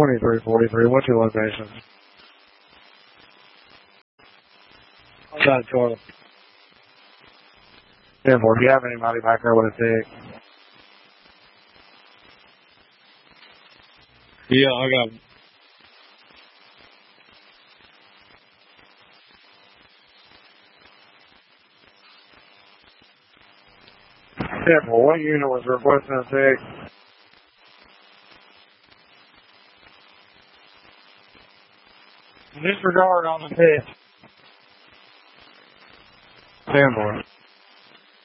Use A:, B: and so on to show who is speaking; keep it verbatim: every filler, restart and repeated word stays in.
A: twenty-three forty-three, what's your location? Outside toilet. ten four, do you have anybody back there with a tick?
B: Yeah, I got him.
A: ten four, what unit was requesting a tick? Disregard on the tick. ten four.